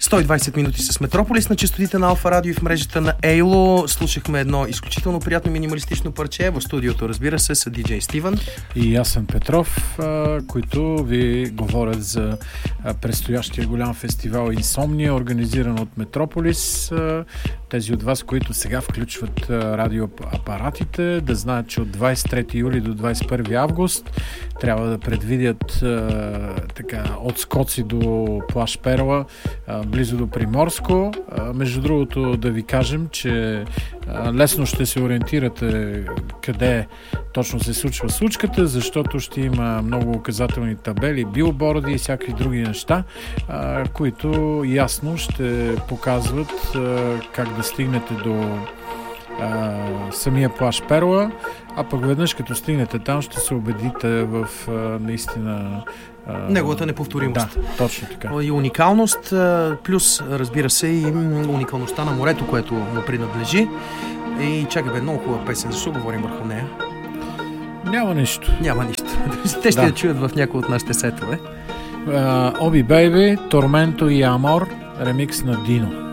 120 минути с Метрополис на честотите на Алфа Радио и в мрежата на Ейло. Слушахме едно изключително приятно минималистично парче. В студиото, разбира се, са диджей Стивън и Ясен Петров, които ви говорят за предстоящия голям фестивал Инсомния, организиран от Метрополис. Тези от вас, които сега включват радиоапаратите, да знаят, че от 23 юли до 21 август трябва да предвидят от Скоци до Плаж Перла, близо до Приморско. Между другото, да ви кажем, че лесно ще се ориентирате къде точно се случва случката, защото ще има много указателни табели, билборди и всякакви други неща, които ясно ще показват как да стигнете до самия Плаж Перла, а пък веднъж като стигнете там, ще се убедите в наистина неговата неповторимост. Да, точно така. И уникалност, плюс, разбира се, и уникалността на морето, което му принадлежи. И чакай, много хубава песен, защо говорим върху нея? Няма нищо. Те ще я чуят в някои от нашите сетове. Оби Бейби, Торменто и Амор, ремикс на Дино.